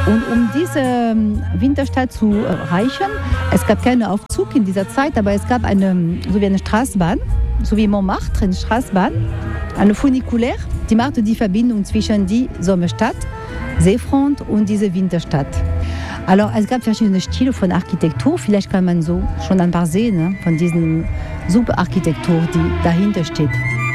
Und um diese Winterstadt zu erreichen, es gab keinen Aufzug in dieser Zeit, aber es gab so wie eine Straßenbahn, so wie Montmartre, eine Straßenbahn, eine Funiculaire, die machte die Verbindung zwischen die Sommerstadt, Seefront und diese Winterstadt. Also, es gab verschiedene Stile von Architektur, vielleicht kann man so schon ein paar sehen, ne, von diesen super Architektur, die dahinter steht.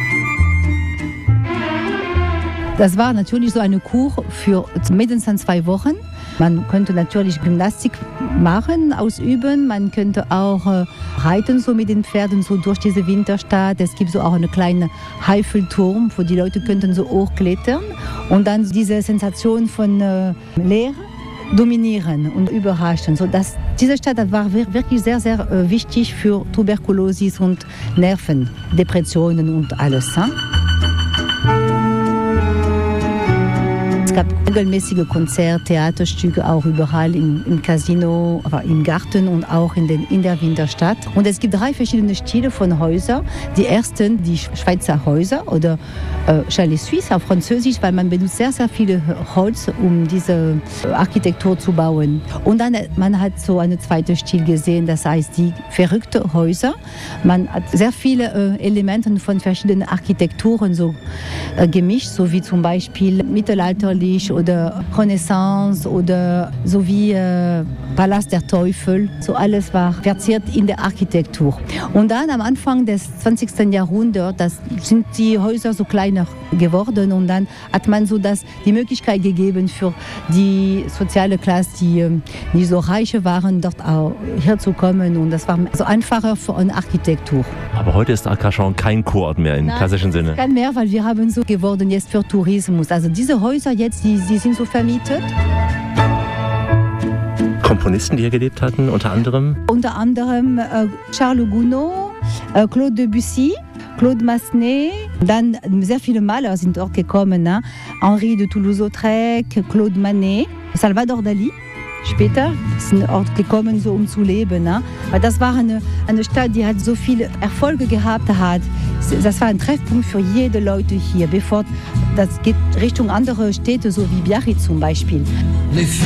Das war natürlich so eine Kur für mindestens 2 Wochen. Man könnte natürlich Gymnastik machen, ausüben. Man könnte auch reiten so mit den Pferden so durch diese Winterstadt. Es gibt so auch einen kleinen Eiffelturm, wo die Leute könnten so hochklettern und dann diese Sensation von Leere dominieren und überraschen. So dass diese Stadt war wirklich sehr, sehr wichtig für Tuberkulosis und Nervendepressionen und alles. Es gab regelmäßige Konzerte, Theaterstücke auch überall im Casino, aber im Garten und auch in der Winterstadt. Und es gibt 3 verschiedene Stile von Häusern. Die ersten, die Schweizer Häuser oder Chalet Suisse auf Französisch, weil man benutzt sehr, sehr viel Holz, um diese Architektur zu bauen. Und dann man hat so einen zweiten Stil gesehen, das heißt die verrückten Häuser. Man hat sehr viele Elemente von verschiedenen Architekturen so gemischt, so wie zum Beispiel mittelalterlich oder Renaissance oder so wie Palast der Teufel. So alles war verziert in der Architektur. Und dann am Anfang des 20. Jahrhunderts, sind die Häuser so kleiner geworden und dann hat man so die Möglichkeit gegeben für die soziale Klasse, die nicht so reich waren, dort auch herzukommen und das war so einfacher für eine Architektur. Aber heute ist Arcachon kein Kurort mehr im klassischen Sinne. Kein mehr, weil wir haben so geworden jetzt für Tourismus. Also diese Häuser jetzt, die sind so vermietet. Komponisten, die hier gelebt hatten, unter anderem? Unter anderem Charles Gounod, Claude Debussy, Claude Massenet. Dann sehr viele Maler sind dort gekommen. Ne? Henri de Toulouse-Lautrec, Claude Manet, Salvador Dali. Später sind Ort gekommen, so um zu leben. Ne? Weil das war eine Stadt, die hat so viele Erfolge gehabt hat. Das war ein Treffpunkt für jede Leute hier, bevor das geht Richtung andere Städte, so wie Biarritz zum Beispiel.